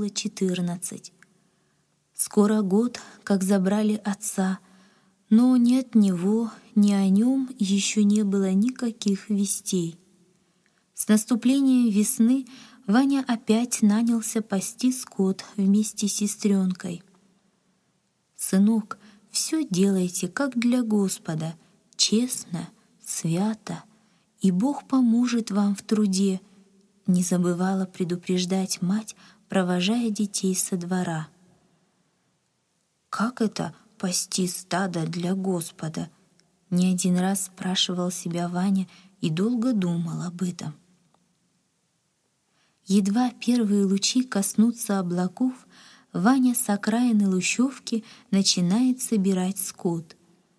было 14. Скоро год, как забрали отца, но ни от него, ни о нем еще не было никаких вестей. С наступлением весны Ваня опять нанялся пасти скот вместе с сестренкой. «Сынок, все делайте, как для Господа, честно, свято, и Бог поможет вам в труде», не забывала предупреждать мать, провожая детей со двора. «Как это пасти стадо для Господа?» Не один раз спрашивал себя Ваня и долго думал об этом. Едва первые лучи коснутся облаков, Ваня с окраины лущевки начинает собирать скот.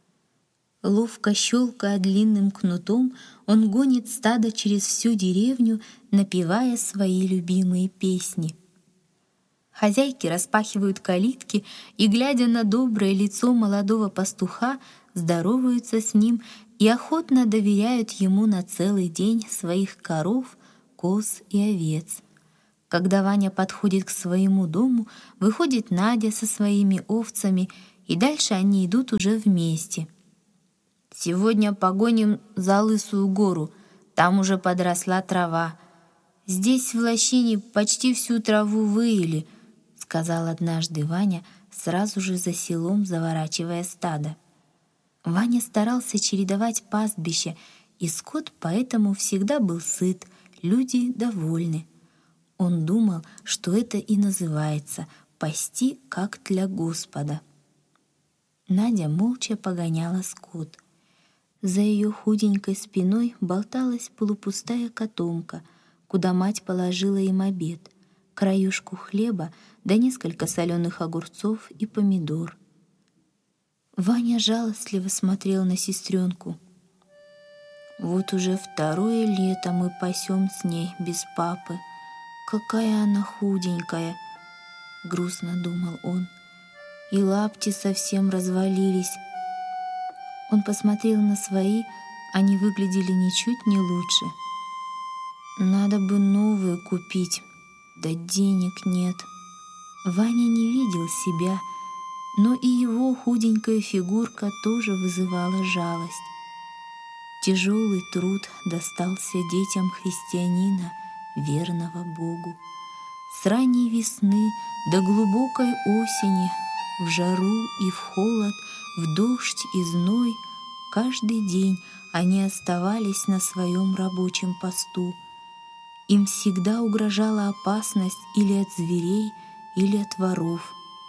Ловко щелкая длинным кнутом, он гонит стадо через всю деревню, напевая свои любимые песни. Хозяйки распахивают калитки и, глядя на доброе лицо молодого пастуха, здороваются с ним и охотно доверяют ему на целый день своих коров, коз и овец. Когда Ваня подходит к своему дому, выходит Надя со своими овцами, и дальше они идут уже вместе. «Сегодня погоним за Лысую гору, там уже подросла трава. Здесь в лощине почти всю траву выели», — сказал однажды Ваня, сразу же за селом заворачивая стадо. Ваня старался чередовать пастбища, и скот поэтому всегда был сыт, люди довольны. Он думал, что это и называется «пасти, как для Господа». Надя молча погоняла скот. За ее худенькой спиной болталась полупустая котомка, куда мать положила им обед, краюшку хлеба да несколько соленых огурцов и помидор. Ваня жалостливо смотрел на сестренку. «Вот уже 2-е лето мы пасем с ней без папы. Какая она худенькая!» — грустно думал он. «И лапти совсем развалились». Он посмотрел на свои, они выглядели ничуть не лучше. «Надо бы новые купить, да денег нет». Ваня не видел себя, но и его худенькая фигурка тоже вызывала жалость. Тяжелый труд достался детям христианина, верного Богу. С ранней весны до глубокой осени, в жару и в холод, в дождь и зной, каждый день они оставались на своем рабочем посту. Им всегда угрожала опасность или от зверей, или от воров.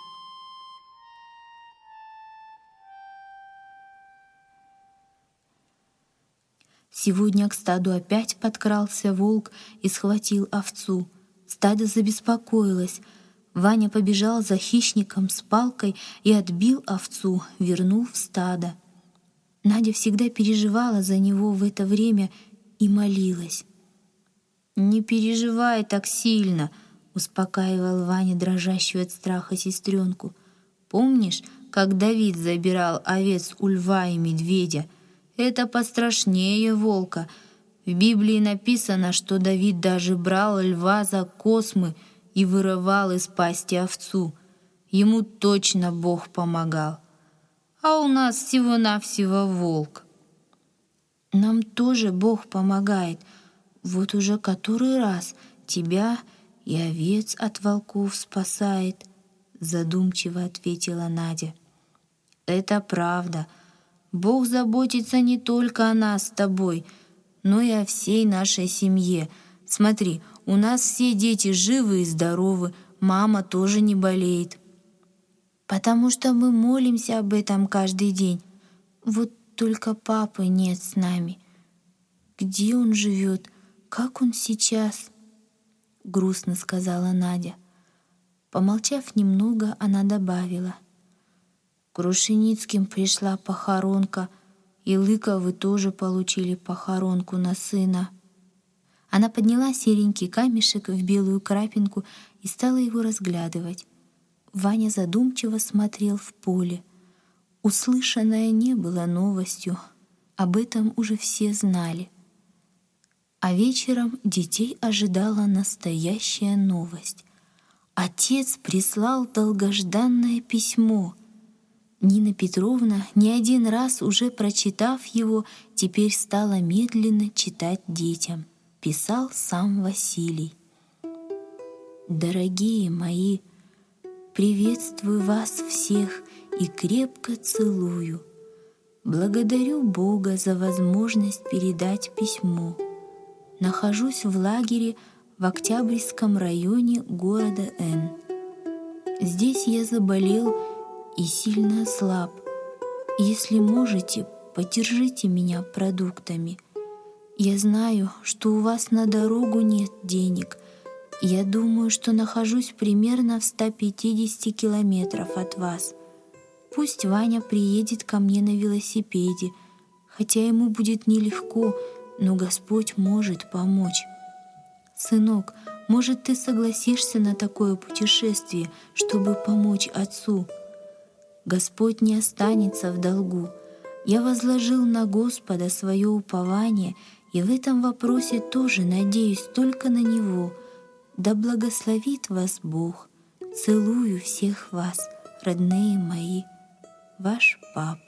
Сегодня к стаду опять подкрался волк и схватил овцу. Стадо забеспокоилось. Ваня побежал за хищником с палкой и отбил овцу, вернул в стадо. Надя всегда переживала за него в это время и молилась. «Не переживай так сильно», — успокаивал Ваня дрожащую от страха сестренку. «Помнишь, как Давид забирал овец у льва и медведя? Это пострашнее волка. В Библии написано, что Давид даже брал льва за космы и вырывал из пасти овцу. Ему точно Бог помогал. А у нас всего-навсего волк». «Нам тоже Бог помогает. Вот уже который раз тебя и овец от волков спасает», — задумчиво ответила Надя. «Это правда. Бог заботится не только о нас с тобой, но и о всей нашей семье. Смотри, у нас все дети живы и здоровы, мама тоже не болеет». «Потому что мы молимся об этом каждый день. Вот только папы нет с нами. Где он живет? Как он сейчас?» — грустно сказала Надя. Помолчав немного, она добавила. «К Крушеницким пришла похоронка, и Лыковы тоже получили похоронку на сына». Она подняла серенький камешек в белую крапинку и стала его разглядывать. Ваня задумчиво смотрел в поле. Услышанное не было новостью, об этом уже все знали. А вечером детей ожидала настоящая новость. Отец прислал долгожданное письмо. Нина Петровна, не один раз уже прочитав его, теперь стала медленно читать детям. Писал сам Василий. «Дорогие мои, приветствую вас всех и крепко целую. Благодарю Бога за возможность передать письмо. Нахожусь в лагере в Октябрьском районе города Н. Здесь я заболел и сильно ослаб. Если можете, поддержите меня продуктами. Я знаю, что у вас на дорогу нет денег. Я думаю, что нахожусь примерно в 150 километров от вас. Пусть Ваня приедет ко мне на велосипеде, хотя ему будет нелегко, но Господь может помочь. Сынок, может, ты согласишься на такое путешествие, чтобы помочь отцу? Господь не останется в долгу. Я возложил на Господа свое упование, и в этом вопросе тоже надеюсь только на Него. Да благословит вас Бог. Целую всех вас, родные мои. Ваш папа».